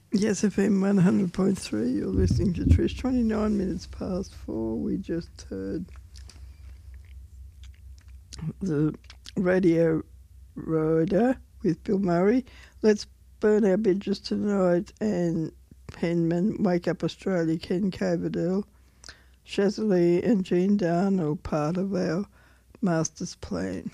Yes, FM 100.3. You're listening to Trish. 29 minutes past 4. We just heard the Radio Rider with Bill Murray. Let's burn our bridges tonight. And Penman, Wake Up Australia, Ken Coverdale, Shazali and Jean Darnell, part of our master's plan.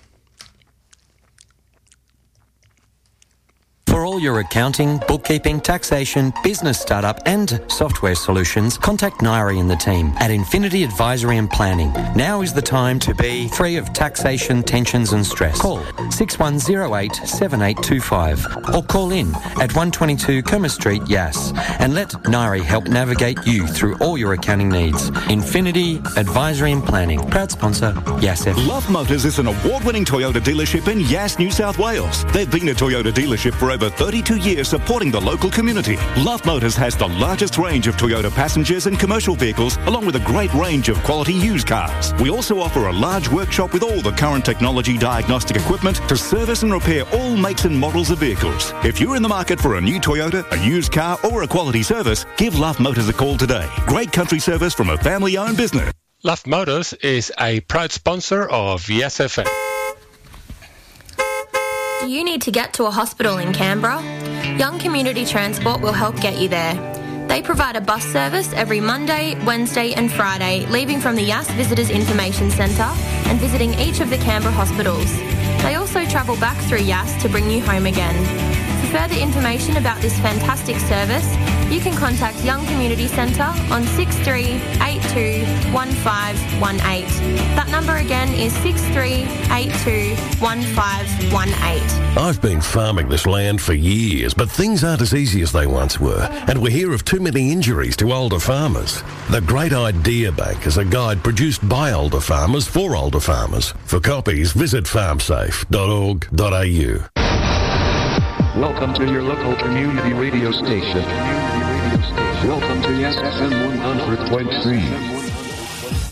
For all your accounting, bookkeeping, taxation, business startup and software solutions, contact Nairi and the team at Infinity Advisory and Planning. Now is the time to be free of taxation, tensions and stress. Call 6108 7825 or call in at 122 Kerma Street, Yass, and let Nairi help navigate you through all your accounting needs. Infinity Advisory and Planning. Proud sponsor, Yass FM. Love Motors is an award-winning Toyota dealership in Yass, New South Wales. They've been a Toyota dealership for over 32 years supporting the local community. Love Motors has the largest range of Toyota passengers and commercial vehicles, along with a great range of quality used cars. We also offer a large workshop with all the current technology diagnostic equipment to service and repair all makes and models of vehicles. If you're in the market for a new Toyota, a used car or a quality service, give Love Motors a call today. Great country service from a family-owned business. Love Motors is a proud sponsor of Yes FM. Do you need to get to a hospital in Canberra? Young Community Transport will help get you there. They provide a bus service every Monday, Wednesday and Friday, leaving from the Yass Visitors Information Centre and visiting each of the Canberra hospitals. They also travel back through Yass to bring you home again. For further information about this fantastic service, you can contact Young Community Centre on 63821518. That number again is 63821518. I've been farming this land for years, but things aren't as easy as they once were, and we hear of too many injuries to older farmers. The Great Idea Bank is a guide produced by older farmers for older farmers. For copies, visit farmsafe.org.au. Welcome to your local community radio station. Welcome to Yes FM 100.3.